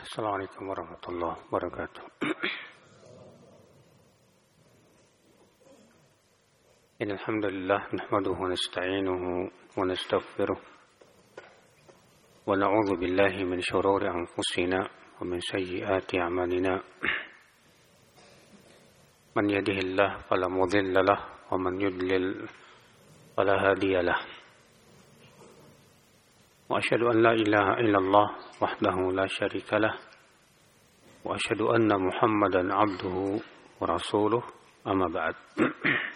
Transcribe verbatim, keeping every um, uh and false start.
Assalamualaikum warahmatullahi wabarakatuh. Innal hamdalillah nahmaduhu wa nasta'inuhu wa nastaghfiruh wa na'udzu billahi min shururi anfusina wa min sayyiati a'malina. Man yahdihillahu fala mudilla lahu wa man yudlil fala hadiya lahu. وأشهد أن لا إله إلا الله وحده لا شريك له وأشهد أن محمدا عبده ورسوله أما بعد.